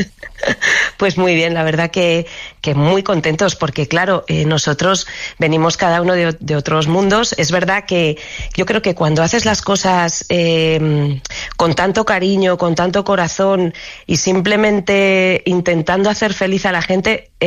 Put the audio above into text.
Pues muy bien, la verdad que muy contentos porque, claro, nosotros venimos cada uno de otros mundos. Es verdad que yo creo que cuando haces las cosas con tanto cariño, con tanto corazón y simplemente intentando hacer feliz a la gente,